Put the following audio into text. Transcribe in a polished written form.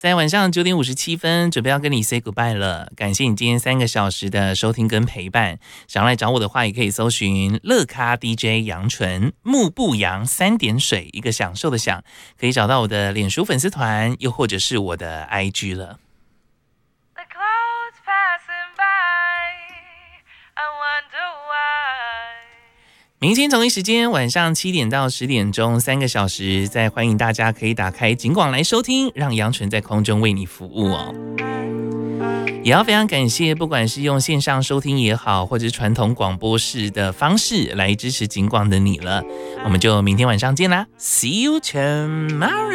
在晚上9点57分，准备要跟你 say goodbye 了。感谢你今天3个小时的收听跟陪伴。想要来找我的话，也可以搜寻乐咖 DJ 杨纯，木不扬3点水，一个享受的享，可以找到我的脸书粉丝团，又或者是我的 IG 了。明天同一时间晚上7点到10点钟3个小时，再欢迎大家可以打开警广来收听，让杨纯在空中为你服务哦。也要非常感谢不管是用线上收听也好，或者是传统广播式的方式来支持警广的你了。我们就明天晚上见啦， See you tomorrow。